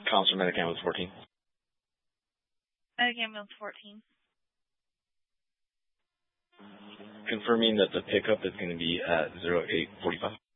Counselor Medic Ambulance 14. Medic Ambulance 14. Confirming that the pickup is going to be at 0845.